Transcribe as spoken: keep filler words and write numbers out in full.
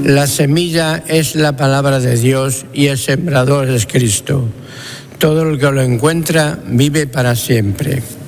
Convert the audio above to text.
La semilla es la palabra de Dios y el sembrador es Cristo. Todo el que lo encuentra vive para siempre.